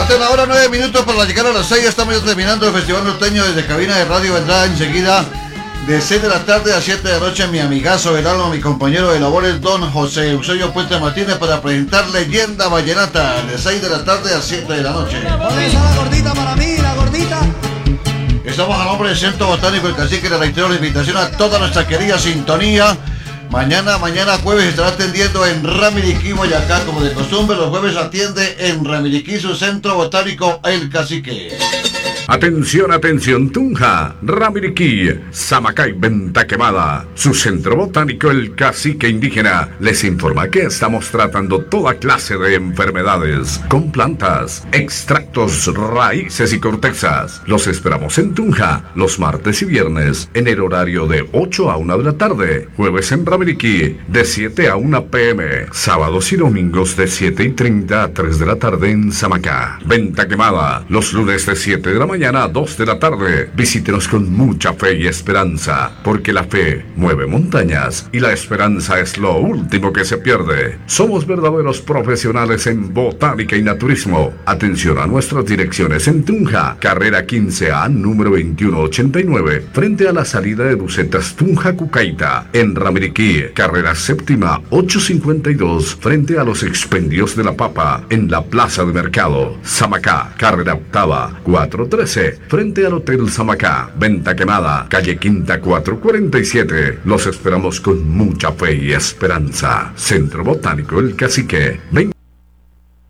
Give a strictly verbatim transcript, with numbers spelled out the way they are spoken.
Faltan ahora nueve minutos para llegar a las seis. Estamos ya terminando el Festival Norteño. Desde cabina de radio vendrá enseguida de seis de la tarde a siete de la noche mi amigazo, el alma, mi compañero de labores, don José Eusebio Puente Martínez, para presentar Leyenda Vallenata de seis de la tarde a siete de la noche. Pon esa la gordita para mí, la gordita. Estamos a nombre del Centro Botánico El Cacique. Le reitero la invitación a toda nuestra querida sintonía. Mañana, mañana jueves estará atendiendo en Ramiriquí, Boyacá, como de costumbre. Los jueves atiende en Ramiriquí su Centro Botánico El Cacique. Atención, atención, Tunja, Ramiriquí, Samacay, Venta Quemada. Su Centro Botánico El Cacique Indígena les informa que estamos tratando toda clase de enfermedades con plantas, extractos, raíces y cortezas. Los esperamos en Tunja los martes y viernes en el horario de ocho a una de la tarde. Jueves en Ramiriquí de siete a una pe eme. Sábados y domingos de siete y treinta a tres de la tarde en Samacá. Venta Quemada los lunes de siete de la mañana. Mañana a dos de la tarde. Visítenos con mucha fe y esperanza, porque la fe mueve montañas y la esperanza es lo último que se pierde. Somos verdaderos profesionales en botánica y naturismo. Atención a nuestras direcciones en Tunja, carrera quince A, número veintiuno ochenta y nueve, frente a la salida de Bucetas Tunja Cucaita. En Ramiriquí, carrera séptima ochocientos cincuenta y dos, frente a los expendios de la papa, en la plaza de mercado. Samacá, carrera octava cuatro trece, frente al Hotel Samacá. Venta Quemada, calle Quinta cuatrocientos cuarenta y siete. Los esperamos con mucha fe y esperanza. Centro Botánico El Cacique. Ven